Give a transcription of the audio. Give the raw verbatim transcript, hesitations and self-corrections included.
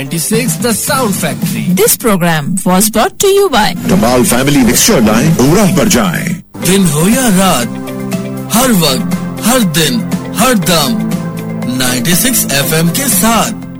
ninety-six The Sound Factory. This program was brought to you by Tamal Family Mixture लाएं, उम्राह पर जाएं. दिन हो या रात, हर वक्त, हर दिन, हर दम, ninety-six F M के साथ.